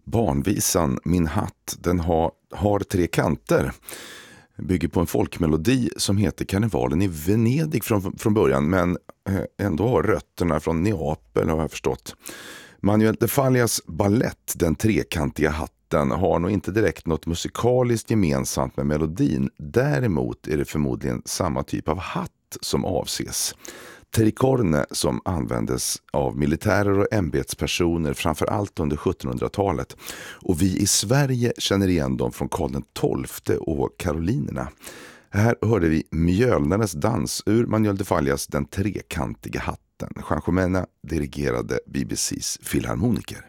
Barnvisan Min hatt, den har tre kanter. Bygger på en folkmelodi som heter Karnevalen i Venedig från början, men ändå har rötterna från Neapel, har jag förstått. Manuel de Fallas ballett Den trekantiga hatten har nog inte direkt något musikaliskt gemensamt med melodin. Däremot är det förmodligen samma typ av hatt som avses. Tricorne som användes av militärer och ämbetspersoner framförallt under 1700-talet. Och vi i Sverige känner igen dem från Karl XII och Karolinerna. Här hörde vi Mjölnarnas dans ur Manuel de Fallas Den trekantiga hatten. Jean Jomena dirigerade BBCs filharmoniker.